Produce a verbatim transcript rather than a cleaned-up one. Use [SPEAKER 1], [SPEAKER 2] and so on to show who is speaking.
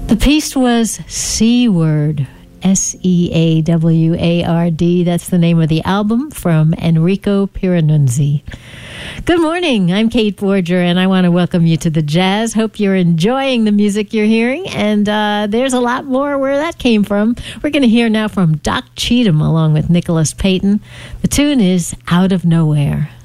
[SPEAKER 1] The piece was Seaward, S E A W A R D. That's the name of the album from Enrico Pieranunzi. Good morning. I'm Kate Borger, and I want to welcome you to the Jazz. Hope you're enjoying the music you're hearing, and uh, there's a lot more where that came from. We're going to hear now from Doc Cheatham along with Nicholas Payton. The tune is Out of Nowhere.